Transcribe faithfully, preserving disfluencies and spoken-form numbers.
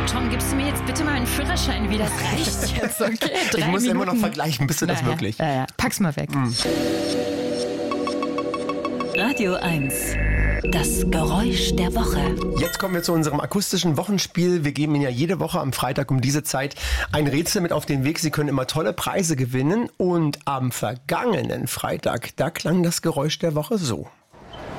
Tom, gibst du mir jetzt bitte mal einen Führerschein wieder? Das reicht jetzt, okay? Drei Ich muss Minuten. immer noch vergleichen, bist du das naja, wirklich? Ja, ja. Pack's mal weg. Mhm. Radio eins. Das Geräusch der Woche. Jetzt kommen wir zu unserem akustischen Wochenspiel. Wir geben Ihnen ja jede Woche am Freitag um diese Zeit ein Rätsel mit auf den Weg. Sie können immer tolle Preise gewinnen. Und am vergangenen Freitag, da klang das Geräusch der Woche so.